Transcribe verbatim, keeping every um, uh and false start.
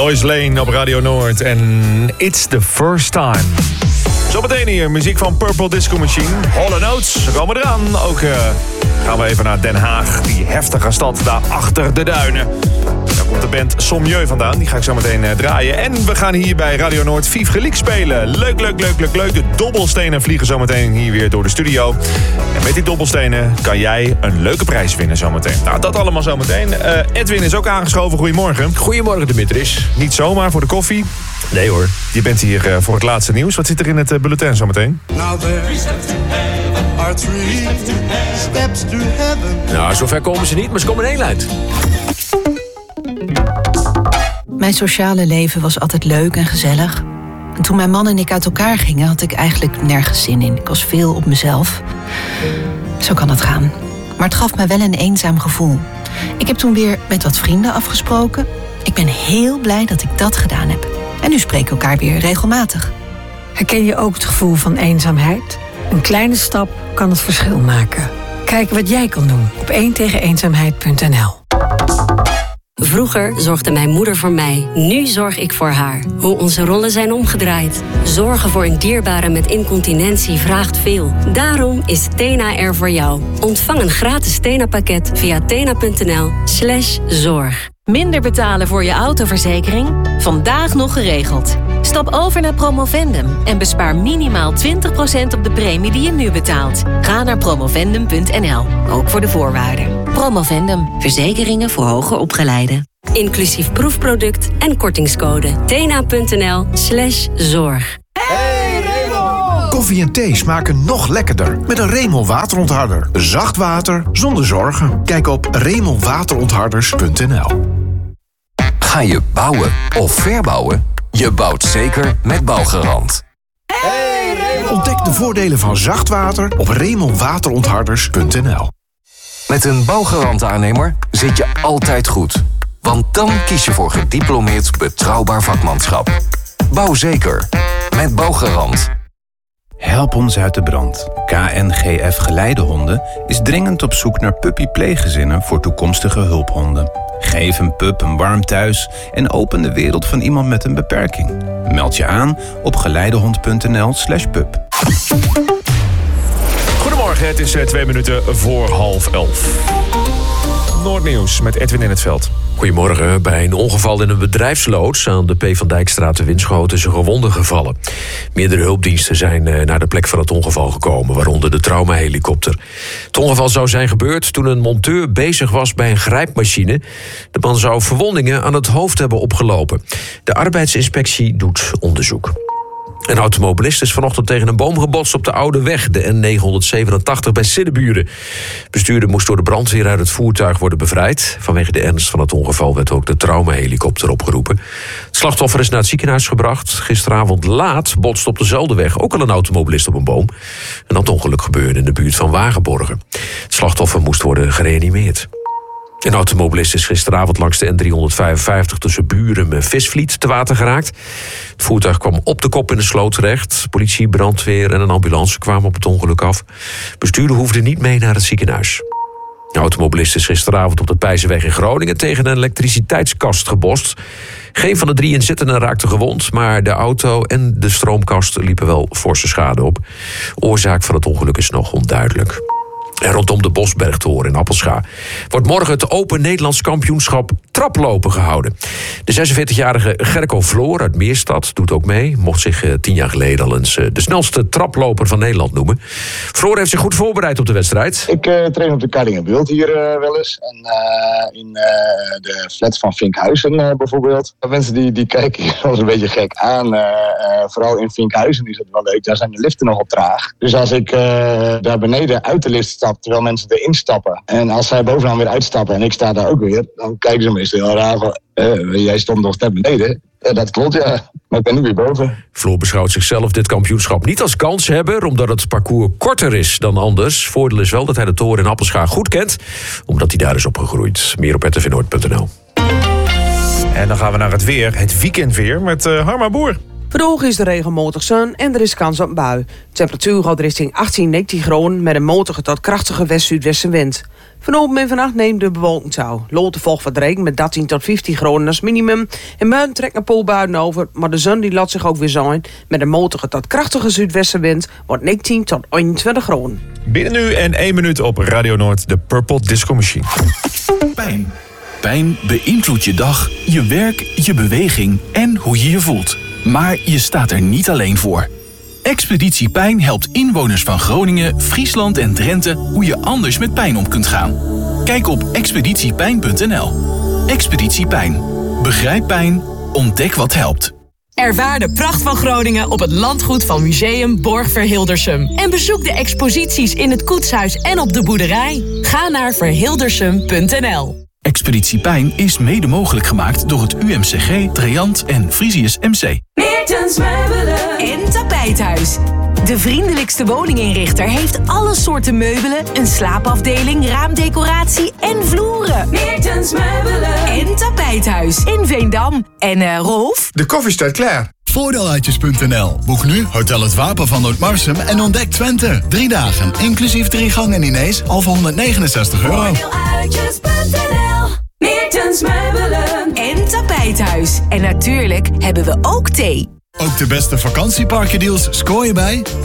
Lois Lane op Radio Noord en It's the First Time. Zometeen hier, muziek van Purple Disco Machine. Hall and Oates, we komen eraan. Ook uh, gaan we even naar Den Haag, die heftige stad daar achter de duinen. Daar komt de band Sommieu vandaan, die ga ik zo meteen uh, draaien. En we gaan hier bij Radio Noord Vive Geliek spelen. Leuk, leuk, leuk, leuk, leuk. De dobbelstenen vliegen zometeen hier weer door de studio. En met die dobbelstenen kan jij een leuke prijs winnen zometeen. Nou, dat allemaal zometeen. Uh, Edwin is ook aangeschoven. Goedemorgen. Goedemorgen, Dimitris. Niet zomaar voor de koffie. Nee hoor. Je bent hier uh, voor het laatste nieuws. Wat zit er in het uh, bulletin zometeen? Now there are three steps to heaven. Nou, zover komen ze niet, maar ze komen in één lijn. Mijn sociale leven was altijd leuk en gezellig. En toen mijn man en ik uit elkaar gingen, had ik eigenlijk nergens zin in. Ik was veel op mezelf. Zo kan het gaan. Maar het gaf me wel een eenzaam gevoel. Ik heb toen weer met wat vrienden afgesproken. Ik ben heel blij dat ik dat gedaan heb. En nu spreken we elkaar weer regelmatig. Herken je ook het gevoel van eenzaamheid? Een kleine stap kan het verschil maken. Kijk wat jij kan doen op één tegen eenzaamheid punt n l. Vroeger zorgde mijn moeder voor mij. Nu zorg ik voor haar. Hoe onze rollen zijn omgedraaid. Zorgen voor een dierbare met incontinentie vraagt veel. Daarom is Tena er voor jou. Ontvang een gratis Tena-pakket via tena punt n l slash zorg. Minder betalen voor je autoverzekering? Vandaag nog geregeld. Stap over naar Promovendum en bespaar minimaal twintig procent op de premie die je nu betaalt. Ga naar promovendum punt n l, ook voor de voorwaarden. Promovendum, verzekeringen voor hoger opgeleiden. Inclusief proefproduct en kortingscode. tena punt n l slash zorg. Hey Remo! Koffie en thee smaken nog lekkerder met een Remo waterontharder. Zacht water zonder zorgen. Kijk op remo waterontharders punt n l. Ga je bouwen of verbouwen? Je bouwt zeker met Bouwgarant. Hey Remo! Ontdek de voordelen van zacht water op remo waterontharders punt n l. Met een Bouwgarant-aannemer zit je altijd goed. Want dan kies je voor gediplomeerd betrouwbaar vakmanschap. Bouw zeker met Bouwgarant. Help ons uit de brand. K N G F Geleidehonden is dringend op zoek naar puppy-pleeggezinnen voor toekomstige hulphonden. Geef een pup een warm thuis en open de wereld van iemand met een beperking. Meld je aan op geleidehond punt n l slash pup. Goedemorgen, het is twee minuten voor half elf. Noordnieuws met Edwin in het veld. Goedemorgen. Bij een ongeval in een bedrijfsloods aan de P. van Dijkstraat te Winschoten is een gewonde gevallen. Meerdere hulpdiensten zijn naar de plek van het ongeval gekomen, waaronder de traumahelikopter. Het ongeval zou zijn gebeurd toen een monteur bezig was bij een grijpmachine. De man zou verwondingen aan het hoofd hebben opgelopen. De arbeidsinspectie doet onderzoek. Een automobilist is vanochtend tegen een boom gebotst op de oude weg, de N negenhonderdzevenentachtig bij Siddeburen. Bestuurder moest door de brandweer uit het voertuig worden bevrijd. Vanwege de ernst van het ongeval werd ook de traumahelikopter opgeroepen. Het slachtoffer is naar het ziekenhuis gebracht. Gisteravond laat botste op dezelfde weg ook al een automobilist op een boom. En dat ongeluk gebeurde in de buurt van Wagenborgen. Het slachtoffer moest worden gereanimeerd. Een automobilist is gisteravond langs de N driehonderdvijfenvijftig tussen Buren en Visvliet te water geraakt. Het voertuig kwam op de kop in de sloot terecht. Politie, brandweer en een ambulance kwamen op het ongeluk af. Bestuurder hoefde niet mee naar het ziekenhuis. De automobilist is gisteravond op de Pijzenweg in Groningen tegen een elektriciteitskast gebost. Geen van de drie inzittenden raakte gewond, maar de auto en de stroomkast liepen wel forse schade op. Oorzaak van het ongeluk is nog onduidelijk. En rondom de Bosbergtoren in Appelscha wordt morgen het Open Nederlands Kampioenschap traplopen gehouden. De zesenveertigjarige Gerco Floor uit Meerstad doet ook mee. Mocht zich uh, tien jaar geleden al eens uh, de snelste traploper van Nederland noemen. Floor heeft zich goed voorbereid op de wedstrijd. Ik uh, train op de Karingenbult hier uh, wel eens. En uh, in uh, de flats van Vinkhuizen uh, bijvoorbeeld. Mensen die, die kijken hier wel eens een beetje gek aan. Uh, uh, vooral in Vinkhuizen is het wel leuk. Daar zijn de liften nog op traag. Dus als ik uh, daar beneden uit de lift stap, terwijl mensen erin stappen. En als zij bovenaan weer uitstappen en ik sta daar ook weer, dan kijken ze meestal heel raar van, uh, jij stond nog net beneden. Ja, dat klopt, ja. Maar ik ben nu weer boven. Floor beschouwt zichzelf dit kampioenschap niet als kanshebber, omdat het parcours korter is dan anders. Voordeel is wel dat hij de toren in Appelscha goed kent, omdat hij daar is opgegroeid. Meer op r t v noord punt n l. En dan gaan we naar het weer, het weekendweer met uh, Harma Boer. Vandaag is de regen matig zon en er is kans op een bui. De temperatuur gaat richting achttien, negentien graden met een matige tot krachtige west-zuidwestenwind. Vanavond en vannacht neemt de bewolking toe. Lotte volgt wat regen met dertien tot vijftien graden als minimum. En morgen trekt een poolbuien over, maar de zon die laat zich ook weer zijn. Met een matige tot krachtige zuidwestenwind wordt negentien tot eenentwintig graden. Binnen nu en één minuut op Radio Noord, de Purple Disco Machine. Pijn. Pijn beïnvloedt je dag, je werk, je beweging en hoe je je voelt. Maar je staat er niet alleen voor. Expeditie Pijn helpt inwoners van Groningen, Friesland en Drenthe hoe je anders met pijn om kunt gaan. Kijk op expeditie pijn punt n l. Expeditie Pijn. Begrijp pijn, ontdek wat helpt. Ervaar de pracht van Groningen op het landgoed van Museum Borg-Verhildersum. En bezoek de exposities in het koetshuis en op de boerderij. Ga naar verhildersum punt n l. Expeditie Pijn is mede mogelijk gemaakt door het U M C G, Triant en Frisius M C. Meertens Meubelen en Tapijthuis. De vriendelijkste woninginrichter heeft alle soorten meubelen, een slaapafdeling, raamdecoratie en vloeren. Meertens Meubelen en Tapijthuis in Veendam. En uh, Rolf? De koffie staat klaar. Voordeeluitjes punt n l. Boek nu Hotel Het Wapen van Noord-Marsum en ontdek Twente. Drie dagen, inclusief drie gangen diners, al voor honderdnegenenzestig euro. Voordeeluitjes punt n l. Meertens Meubelen en Tapijthuis. En natuurlijk hebben we ook thee. Ook de beste vakantieparkendeals scoor je bij